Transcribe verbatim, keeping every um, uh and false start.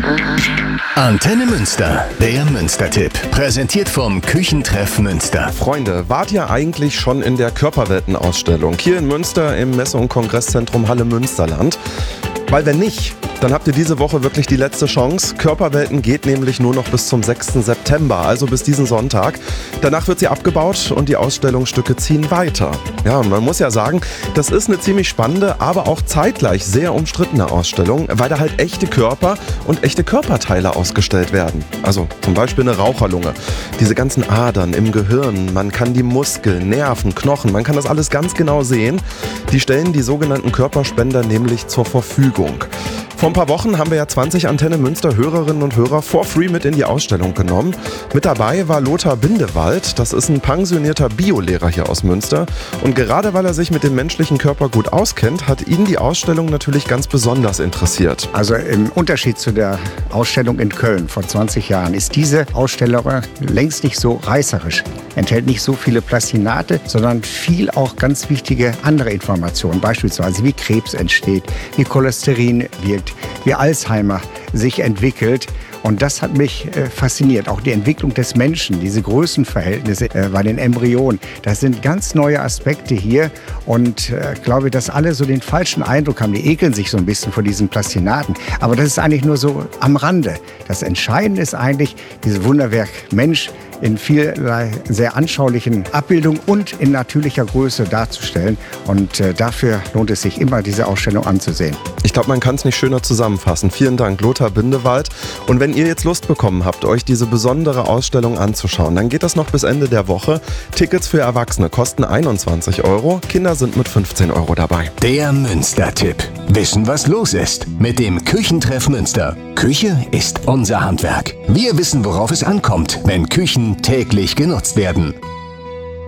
Antenne Münster, der Münster-Tipp. Präsentiert vom Küchentreff Münster. Freunde, wart ihr eigentlich schon in der Körperwelten-Ausstellung hier in Münster im Messe- und Kongresszentrum Halle Münsterland? Weil wenn nicht, dann habt ihr diese Woche wirklich die letzte Chance. Körperwelten geht nämlich nur noch bis zum sechsten September, also bis diesen Sonntag. Danach wird sie abgebaut und die Ausstellungsstücke ziehen weiter. Ja, und man muss ja sagen, das ist eine ziemlich spannende, aber auch zeitgleich sehr umstrittene Ausstellung, weil da halt echte Körper und echte Körperteile ausgestellt werden. Also zum Beispiel eine Raucherlunge, diese ganzen Adern im Gehirn, man kann die Muskeln, Nerven, Knochen, man kann das alles ganz genau sehen. Die stellen die sogenannten Körperspender nämlich zur Verfügung. Vor ein paar Wochen haben wir ja zwanzig Antenne Münster Hörerinnen und Hörer for free mit in die Ausstellung genommen. Mit dabei war Lothar Bindewald, das ist ein pensionierter Biolehrer hier aus Münster. Und gerade weil er sich mit dem menschlichen Körper gut auskennt, hat ihn die Ausstellung natürlich ganz besonders interessiert. Also im Unterschied zu der Ausstellung in Köln vor zwanzig Jahren ist diese Ausstellung längst nicht so reißerisch. Enthält nicht so viele Plastinate, sondern viel auch ganz wichtige andere Informationen. Beispielsweise wie Krebs entsteht, wie Cholesterin wirkt, wie Alzheimer sich entwickelt. Und das hat mich äh, fasziniert. Auch die Entwicklung des Menschen, diese Größenverhältnisse äh, bei den Embryonen. Das sind ganz neue Aspekte hier. Und äh, ich glaube, dass alle so den falschen Eindruck haben. Die ekeln sich so ein bisschen vor diesen Plastinaten. Aber das ist eigentlich nur so am Rande. Das Entscheidende ist eigentlich dieses Wunderwerk Mensch in vielerlei sehr anschaulichen Abbildungen und in natürlicher Größe darzustellen. Und äh, dafür lohnt es sich immer, diese Ausstellung anzusehen. Ich glaube, man kann es nicht schöner zusammenfassen. Vielen Dank, Lothar Bindewald. Und wenn ihr jetzt Lust bekommen habt, euch diese besondere Ausstellung anzuschauen, dann geht das noch bis Ende der Woche. Tickets für Erwachsene kosten einundzwanzig Euro, Kinder sind mit fünfzehn Euro dabei. Der Münster-Tipp. Wissen, was los ist mit dem Küchentreff Münster. Küche ist unser Handwerk. Wir wissen, worauf es ankommt, wenn Küchen täglich genutzt werden.